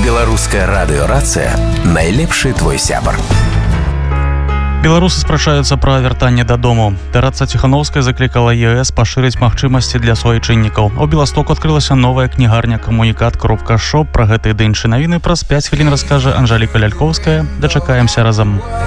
Беларуская радыёрацыя — найлепшы твой сябар. Беларусы спрачаюцца пра вяртанне дадому. Тараца Ціхановская заклікала ЕС пашырыць магчымасці для суайчыннікаў. У Беластоку адкрылася новая кнігарня «Камунікат.Шоп». Пра гэты ды іншыя навіны праз 5 хвілін раскажа Анжэліка Лялькоўская. Дачакаемся разам.